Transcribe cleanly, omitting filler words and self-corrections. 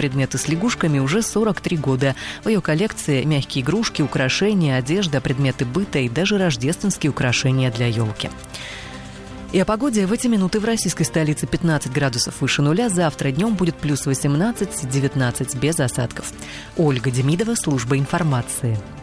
предметы с лягушками уже 43 года. В ее коллекции мягкие игрушки, украшения, одежда, предметы быта и даже рождественские украшения для елки. И о погоде. В эти минуты в российской столице 15 градусов выше нуля. Завтра днем будет плюс 18-19 без осадков. Ольга Демидова, служба информации.